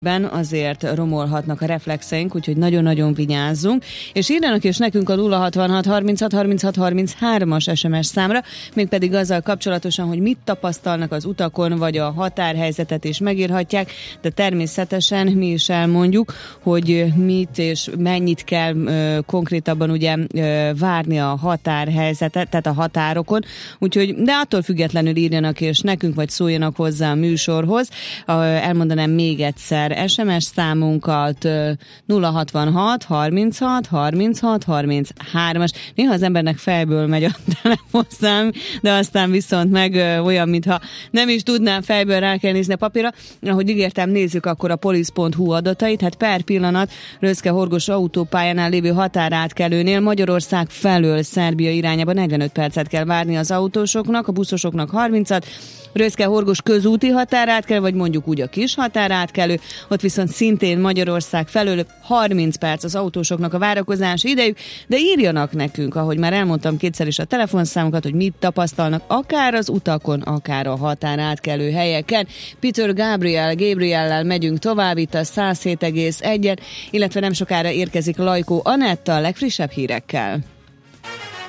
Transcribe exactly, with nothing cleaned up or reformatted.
Ben azért romolhatnak a reflexeink, úgyhogy nagyon-nagyon vigyázzunk, és írjanak is nekünk a nulla hatvanhat harminchat harminchat harminchármas es em es számra, mégpedig azzal kapcsolatosan, hogy mit tapasztalnak az utakon, vagy a határhelyzetet is megírhatják, de természetesen mi is elmondjuk, hogy mit és mennyit kell ö, konkrétabban ugye ö, várni a határhelyzetet, tehát a határokon, úgyhogy, de attól függetlenül írjanak és nekünk, vagy szóljanak hozzá a műsorhoz. Elmondanám még egyszer es em es számunkat nulla hatvanhat harminchat harminchat harminchármas. Néha az embernek fejből megy a telefonszám, de aztán viszont meg olyan, mintha nem is tudnám fejből rá kell nézni a papírra. Ahogy ígértem, nézzük akkor a polisz pont hu adatait. Hát per pillanat Röszke-Horgos autópályánál lévő határátkelőnél Magyarország felől Szerbia irányába negyvenöt percet kell várni az autósoknak, a buszosoknak harmincat, Röszke-Horgos közúti határátkelő, vagy mondjuk úgy a kis határátkelő, ott viszont szintén Magyarország felől harminc perc az autósoknak a várakozási idejük, de írjanak nekünk, ahogy már elmondtam kétszer is a telefonszámokat, hogy mit tapasztalnak akár az utakon, akár a határátkelő helyeken. Peter Gabriel, Gabriellel megyünk tovább itt a száz hét egész egyen, illetve nem sokára érkezik Lajkó Anetta a legfrissebb hírekkel.